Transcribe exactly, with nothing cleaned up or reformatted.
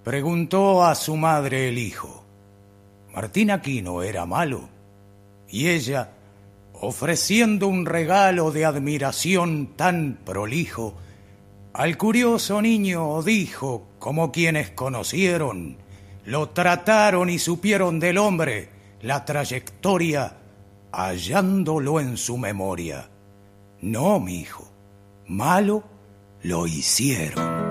Preguntó a su madre el hijo. ¿Martín Aquino era malo? Y ella, ofreciendo un regalo de admiración tan prolijo, al curioso niño dijo, como quienes conocieron, lo trataron y supieron del hombre la trayectoria, hallándolo en su memoria. No, mi hijo, malo lo hicieron.